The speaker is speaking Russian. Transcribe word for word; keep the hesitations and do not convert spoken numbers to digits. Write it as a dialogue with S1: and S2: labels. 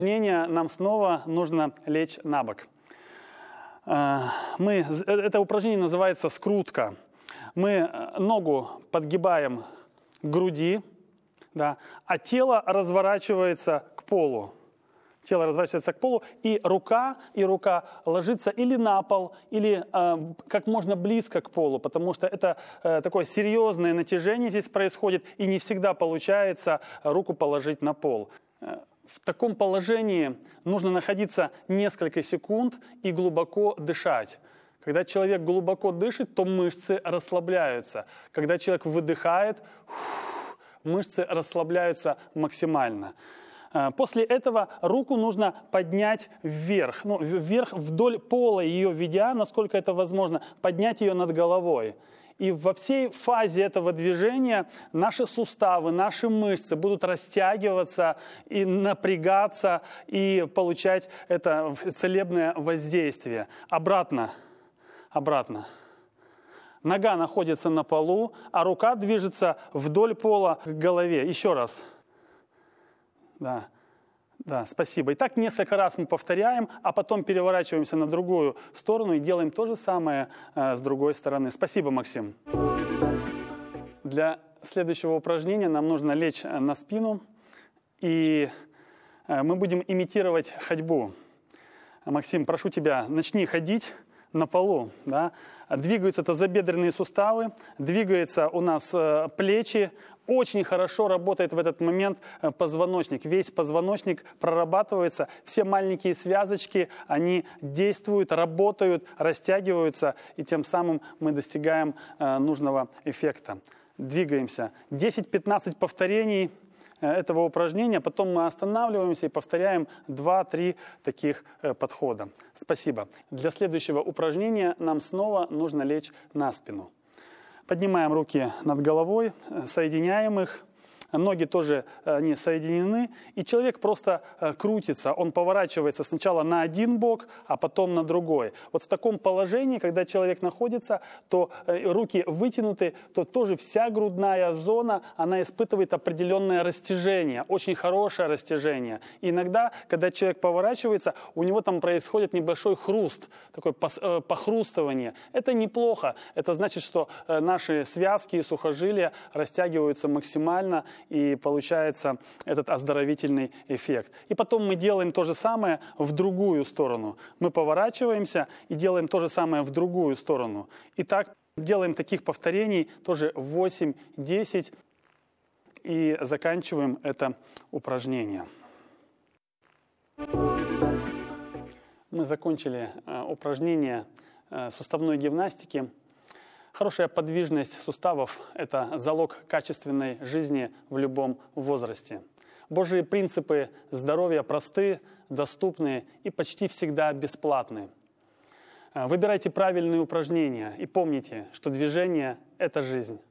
S1: Нам снова нужно лечь на бок. Мы, это упражнение называется скрутка. Мы ногу подгибаем к груди, да, а тело разворачивается к полу. Тело разворачивается к полу, и рука, и рука ложится или на пол, или э, как можно близко к полу, потому что это э, такое серьезное натяжение здесь происходит, и не всегда получается руку положить на пол. В таком положении нужно находиться несколько секунд и глубоко дышать. Когда человек глубоко дышит, то мышцы расслабляются. Когда человек выдыхает, мышцы расслабляются максимально. После этого руку нужно поднять вверх, ну, вверх вдоль пола ее ведя, насколько это возможно, поднять ее над головой. И во всей фазе этого движения наши суставы, наши мышцы будут растягиваться и напрягаться, и получать это целебное воздействие. Обратно, обратно. Нога находится на полу, а рука движется вдоль пола к голове. Еще раз. Да, да, спасибо. И так несколько раз мы повторяем, а потом переворачиваемся на другую сторону и делаем то же самое э, с другой стороны. Спасибо, Максим. Для следующего упражнения нам нужно лечь на спину, и э, мы будем имитировать ходьбу. Максим, прошу тебя, начни ходить на полу. Да? Двигаются тазобедренные суставы, двигаются у нас э, плечи. Очень хорошо работает в этот момент позвоночник. Весь позвоночник прорабатывается. Все маленькие связочки, они действуют, работают, растягиваются. И тем самым мы достигаем э, нужного эффекта. Двигаемся. десять-пятнадцать повторений этого упражнения. Потом мы останавливаемся и повторяем два-три таких э, подхода. Спасибо. Для следующего упражнения нам снова нужно лечь на спину. Поднимаем руки над головой, соединяем их. Ноги тоже они соединены, и человек просто крутится, он поворачивается сначала на один бок, а потом на другой. Вот в таком положении, когда человек находится, то руки вытянуты, то тоже вся грудная зона, она испытывает определенное растяжение, очень хорошее растяжение. И иногда, когда человек поворачивается, у него там происходит небольшой хруст, такое похрустывание. Это неплохо, это значит, что наши связки и сухожилия растягиваются максимально, и получается этот оздоровительный эффект. И потом мы делаем то же самое в другую сторону. Мы поворачиваемся и делаем то же самое в другую сторону. И так делаем таких повторений тоже восемь-десять и заканчиваем это упражнение. Мы закончили упражнение суставной гимнастики. Хорошая подвижность суставов – это залог качественной жизни в любом возрасте. Божьи принципы здоровья просты, доступны и почти всегда бесплатны. Выбирайте правильные упражнения и помните, что движение – это жизнь.